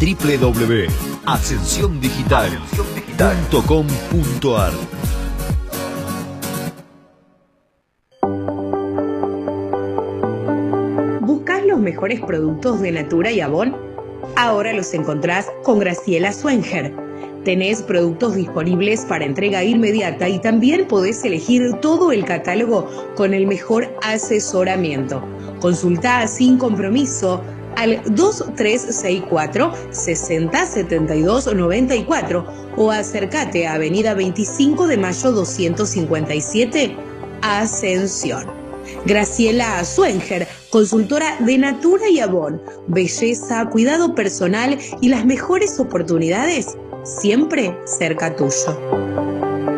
www.ascensiondigital.com.ar. ¿Buscás los mejores productos de Natura y Avon? Ahora los encontrás con Graciela Swenger. Tenés productos disponibles para entrega inmediata y también podés elegir todo el catálogo con el mejor asesoramiento. Consultá sin compromiso al 2364 60 72 94 o acércate a Avenida 25 de Mayo 257, Ascensión. Graciela Swenger, consultora de Natura y Avon, belleza, cuidado personal y las mejores oportunidades siempre cerca tuyo.